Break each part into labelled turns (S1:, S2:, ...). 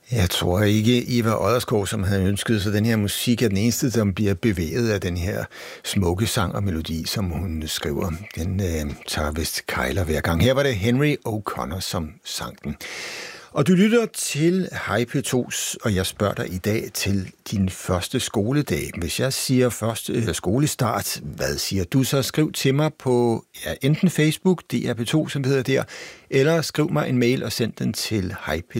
S1: Jeg tror ikke, Eva Odderskov, som havde ønsket sig den her musik, er den eneste, som bliver bevæget af den her smukke sang og melodi, som hun skriver. Den tager vist kejler hver gang. Her var det Henry O'Connor, som sang den. Og du lytter til Hej P2's, og jeg spørger dig i dag til din første skoledag. Hvis jeg siger første skolestart, hvad siger du så? Skriv til mig på enten Facebook, DR P2, som det hedder der, eller skriv mig en mail og send den til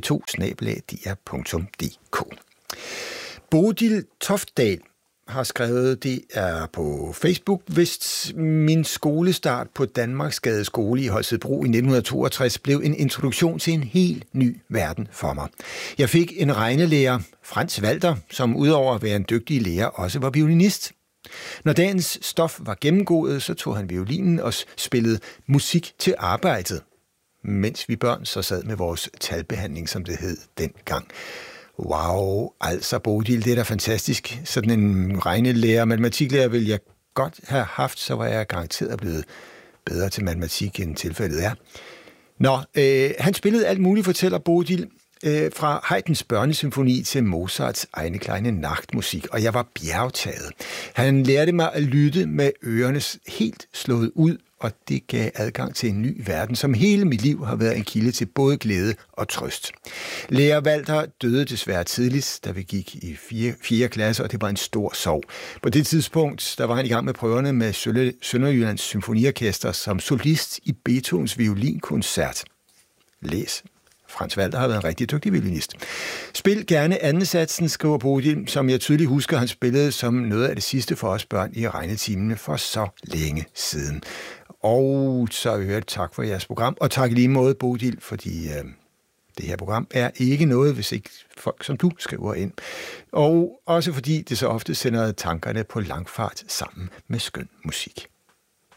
S1: hejp2@dr.dk. Bodil Toftdal har skrevet, det er på Facebook, hvis min skolestart på Danmarksgade skole i Holstebro i 1962 blev en introduktion til en helt ny verden for mig. Jeg fik en regnelærer, Frans Walter, som udover at være en dygtig lærer, også var violinist. Når dagens stof var gennemgået, så tog han violinen og spillede musik til arbejdet, mens vi børn så sad med vores talbehandling, som det hed dengang. Wow, altså Bodil, det er da fantastisk. Sådan en regnelærer, matematiklærer vil jeg godt have haft, så var jeg garanteret blevet bedre til matematik, end tilfældet er. Nå, han spillede alt muligt, fortæller Bodil, fra Haydns børnesymfoni til Mozarts egne kleine Nachtmusik, og jeg var bjergtaget. Han lærte mig at lytte med ørerne helt slået ud, og det gav adgang til en ny verden, som hele mit liv har været en kilde til både glæde og trøst. Lærer Walter døde desværre tidligt, da vi gik i 4. klasse, og det var en stor sorg. På det tidspunkt, der var han i gang med prøverne med Sønderjyllands Symfoniorkester som solist i Beethovens violinkoncert. Læs. Frans Walter har været en rigtig dygtig violinist. Spil gerne anden satsen, skriver Bodil, som jeg tydeligt husker, han spillede som noget af det sidste for os børn i regnetimene for så længe siden. Og så øvrigt tak for jeres program, og tak i lige måde, Bodil, fordi det her program er ikke noget, hvis ikke folk som du skriver ind. Og også fordi det så ofte sender tankerne på langfart sammen med skøn musik.